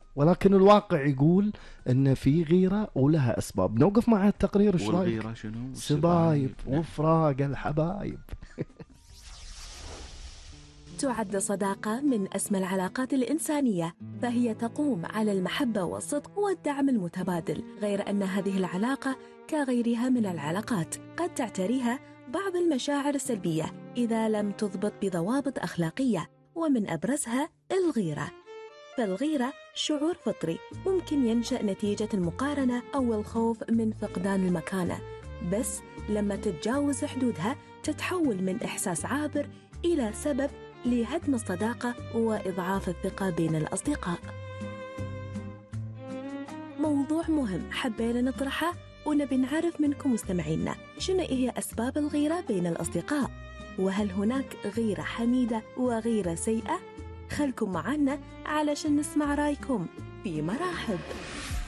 ولكن الواقع يقول ان في غيرة ولها اسباب. نوقف مع التقرير، ايش رايك؟ والغيرة شنو؟ سبايب نعم. وفراق الحبايب. تعد الصداقة من أسمى العلاقات الإنسانية، فهي تقوم على المحبة والصدق والدعم المتبادل، غير أن هذه العلاقة كغيرها من العلاقات قد تعتريها بعض المشاعر السلبية إذا لم تضبط بضوابط أخلاقية، ومن أبرزها الغيرة. فالغيرة شعور فطري ممكن ينشأ نتيجة المقارنة أو الخوف من فقدان المكانة، بس لما تتجاوز حدودها تتحول من إحساس عابر إلى سبب لهدم الصداقة وإضعاف الثقة بين الأصدقاء. موضوع مهم حبينا نطرحه ونبي نعرف منكم مستمعينا، شنو هي أسباب الغيرة بين الأصدقاء؟ وهل هناك غيرة حميدة وغيرة سيئة؟ خلكم معنا علشان نسمع رأيكم في مرحب.